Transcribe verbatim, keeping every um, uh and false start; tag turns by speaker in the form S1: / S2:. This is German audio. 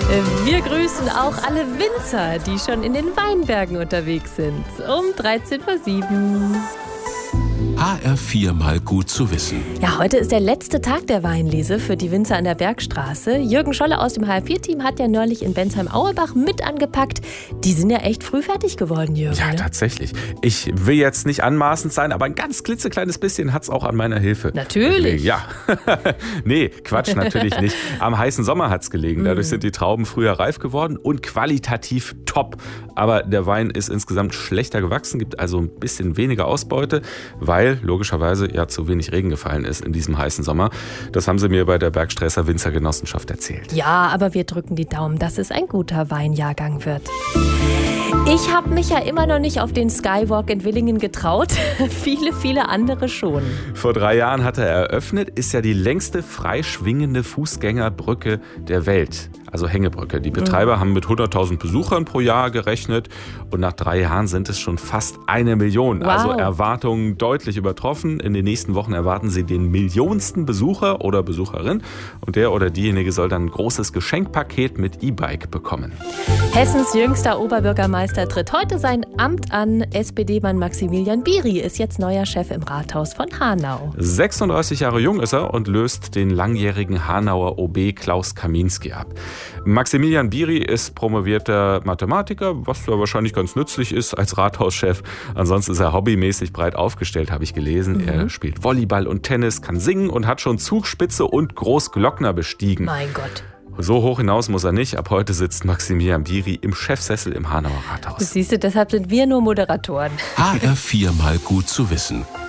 S1: Wir grüßen auch alle Winzer, die schon in den Weinbergen unterwegs sind. Um dreizehn Uhr sieben.
S2: H R vier mal gut zu wissen.
S1: Ja, heute ist der letzte Tag der Weinlese für die Winzer an der Bergstraße. Jürgen Scholle aus dem H R vier Team hat ja neulich in Bensheim-Auerbach mit angepackt. Die sind ja echt früh fertig geworden, Jürgen.
S3: Ja,
S1: ne?
S3: tatsächlich. Ich will jetzt nicht anmaßend sein, aber ein ganz klitzekleines bisschen hat es auch an meiner Hilfe.
S1: Natürlich.
S3: gelegen. Ja. Nee, Quatsch, natürlich nicht. Am heißen Sommer hat es gelegen. Dadurch sind die Trauben früher reif geworden und qualitativ top. Aber der Wein ist insgesamt schlechter gewachsen, gibt also ein bisschen weniger Ausbeute, weil logischerweise ja zu wenig Regen gefallen ist in diesem heißen Sommer. Das haben sie mir bei der Bergstresser Winzergenossenschaft erzählt.
S1: Ja, aber wir drücken die Daumen, dass es ein guter Weinjahrgang wird. Ich habe mich ja immer noch nicht auf den Skywalk in Willingen getraut. viele, viele andere schon.
S3: Vor drei Jahren hat er eröffnet, ist ja die längste freischwingende Fußgängerbrücke der Welt. Also Hängebrücke. Die Betreiber mhm. haben mit hunderttausend Besuchern pro Jahr gerechnet und nach drei Jahren sind es schon fast eine Million.
S1: Wow.
S3: Also Erwartungen deutlich übertroffen. In den nächsten Wochen erwarten sie den millionsten Besucher oder Besucherin und der oder diejenige soll dann ein großes Geschenkpaket mit E-Bike bekommen.
S1: Hessens jüngster Oberbürgermeister tritt heute sein Amt an. S P D-Mann Maximilian Biri ist jetzt neuer Chef im Rathaus von Hanau.
S3: sechsunddreißig Jahre jung ist er und löst den langjährigen Hanauer O B Klaus Kaminski ab. Maximilian Biri ist promovierter Mathematiker, was ja wahrscheinlich ganz nützlich ist als Rathauschef. Ansonsten ist er hobbymäßig breit aufgestellt, habe ich gelesen. Mhm. Er spielt Volleyball und Tennis, kann singen und hat schon Zugspitze und Großglockner bestiegen.
S1: Mein Gott.
S3: So hoch hinaus muss er nicht. Ab heute sitzt Maximilian Biri im Chefsessel im Hanauer Rathaus.
S1: Siehst du, deshalb sind wir nur Moderatoren.
S2: H R vier mal gut zu wissen.